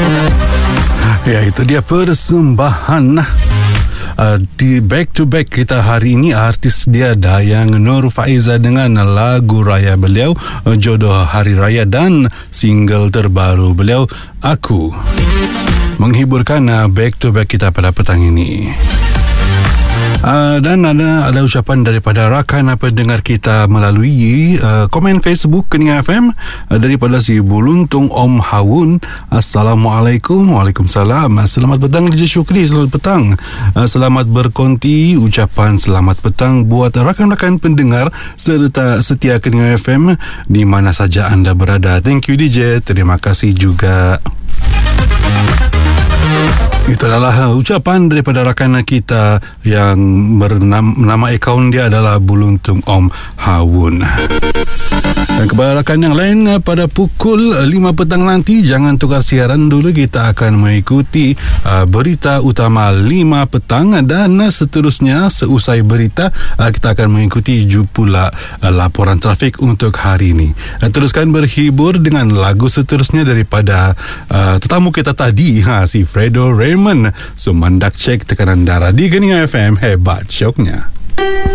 Ya, itu dia persembahan di back to back kita hari ini. Artis dia Dayang Nur Faiza dengan lagu raya beliau Jodoh Hari Raya dan single terbaru beliau Aku, menghiburkan back to back kita pada petang ini. Dan ada ucapan daripada rakan pendengar kita melalui komen Facebook Keningan FM daripada si Buluntung Om Hawun. Assalamualaikum. Waalaikumsalam. Selamat petang DJ Syukri. Selamat petang. Selamat berkonti. Ucapan selamat petang buat rakan-rakan pendengar serta setia Keningan FM di mana saja anda berada. Thank you DJ. Terima kasih juga. Itu adalah ucapan daripada rakan kita yang nama akaun dia adalah Buluntung Om Hawun. Dan kepada rakan yang lain, pada pukul 5 petang nanti jangan tukar siaran dulu. Kita akan mengikuti berita utama 5 petang dan seterusnya seusai berita kita akan mengikuti pula laporan trafik untuk hari ini. Teruskan berhibur dengan lagu seterusnya daripada tetamu kita tadi, si Fredo Raymond. Sumandak cek tekanan darah di Keningan FM, hebat syoknya.